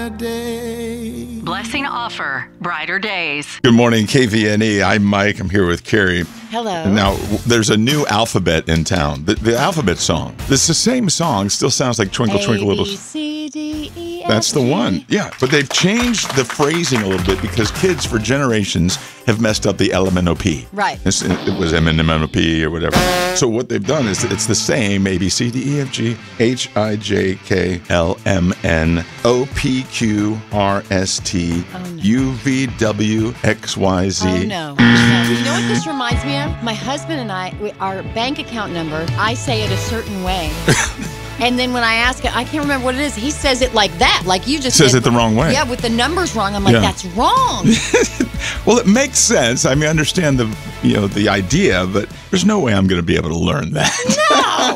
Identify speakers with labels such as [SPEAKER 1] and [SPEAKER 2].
[SPEAKER 1] Blessing offer, brighter days.
[SPEAKER 2] Good morning, KVNE. I'm Mike. I'm here with Carrie.
[SPEAKER 3] Hello.
[SPEAKER 2] Now, there's a new alphabet in town. The alphabet song. It's the same song. Still sounds like Twinkle, Twinkle, Little...
[SPEAKER 3] A-B-C-D-E-F-G.
[SPEAKER 2] That's the one. Yeah. But they've changed the phrasing a little bit because kids for generations have messed up the LMNOP.
[SPEAKER 3] Right.
[SPEAKER 2] It was MNMNOP or whatever. So what they've done is it's the same A, B, C, D, E, F, G, H, I, J, K, L, M, N, O, P, Q, R, S, T, U, V, W, X, Y, Z.
[SPEAKER 3] Oh, no. No. You know what this reminds me of? My husband and I, our bank account number, I say it a certain way. And then when I ask it, I can't remember what it is. He says it like that, like you just
[SPEAKER 2] says
[SPEAKER 3] said.
[SPEAKER 2] It the wrong way.
[SPEAKER 3] Yeah, with the numbers wrong. I'm like, that's wrong.
[SPEAKER 2] Well, it makes sense. I mean, I understand the idea, but there's no way I'm going to be able to learn that.
[SPEAKER 3] No.